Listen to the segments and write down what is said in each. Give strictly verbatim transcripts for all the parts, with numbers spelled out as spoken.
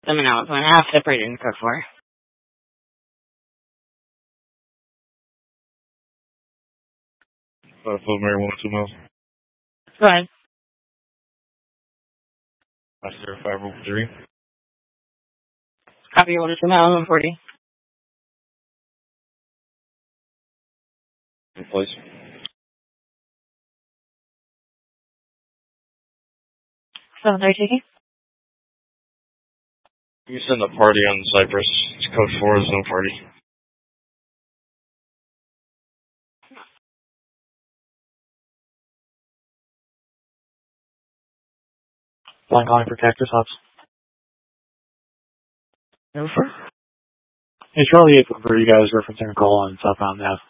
them and out, so I'm half separated in code four. Uh, Phil Mary, one oh two miles. Go ahead. I zero five oh three. Copy one oh two miles, one forty. In place. seven thirty taking. You send a party on Cypress. It's code four, there's no party. Flying calling for Cactus Hops. Number four. Hey, Charlie eight for you guys referencing a call on South Mountain Ave.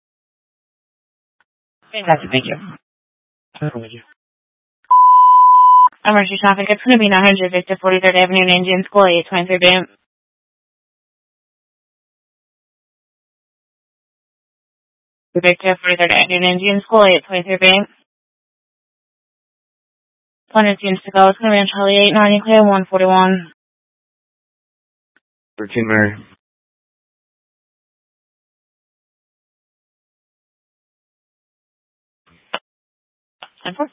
Fantastic, thank you. Thank you. Emergency traffic, it's going to be nine hundred Victor forty-third Avenue, Indian School, eight twenty-three B. Victor forty-third Avenue, Indian School, eight twenty-three B. One seems to go, it's going to be on Charlie eight ninety, clear one forty-one. thirteen Mary. ten four.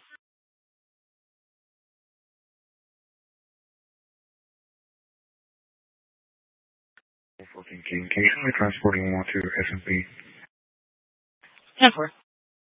fourteen King. Can you show me transporting one to S M P? ten four.